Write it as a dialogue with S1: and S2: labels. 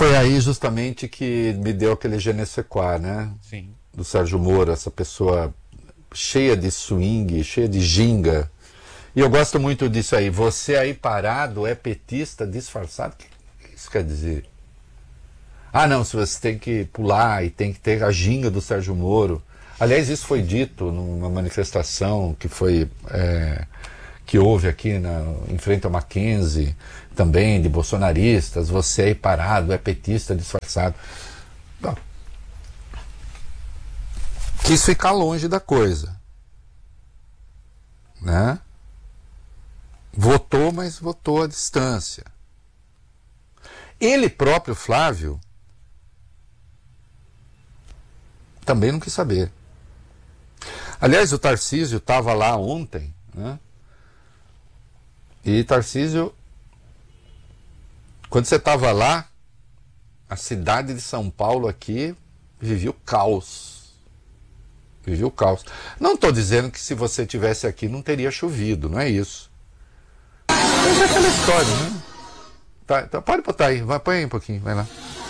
S1: foi aí justamente que me deu aquele je ne sais quoi, né?
S2: Sim.
S1: Do Sérgio Moro, essa pessoa cheia de swing, cheia de ginga. E eu gosto muito disso aí. Você aí parado é petista disfarçado? O que isso quer dizer? Ah, não, se você tem que pular e tem que ter a ginga do Sérgio Moro. Aliás, isso foi dito numa manifestação que foi que houve aqui em frente ao Mackenzie, também de bolsonaristas. Você aí parado é petista disfarçado. Bom, quis ficar longe da coisa, né? Votou, mas votou à distância. Ele próprio, Flávio, também não quis saber. Aliás, o Tarcísio estava lá ontem, né? E Tarcísio, quando você estava lá, a cidade de São Paulo aqui vivia o caos. Vivia o caos. Não estou dizendo que se você estivesse aqui não teria chovido, não é isso. Mas é aquela história, né? Tá, então pode botar aí, põe aí um pouquinho, vai lá.